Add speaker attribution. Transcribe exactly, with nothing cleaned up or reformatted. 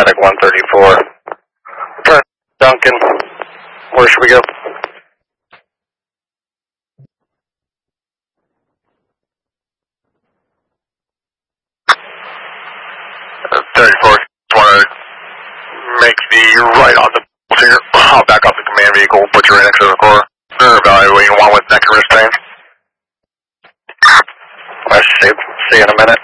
Speaker 1: Medic one thirty-four. Return Duncan. Where should we go? thirty-four. Just want to make the right on the here. I'll back off the command vehicle, put you right next to the core. Or evaluating one with neck and wrist pain. Let's see, see you in a minute.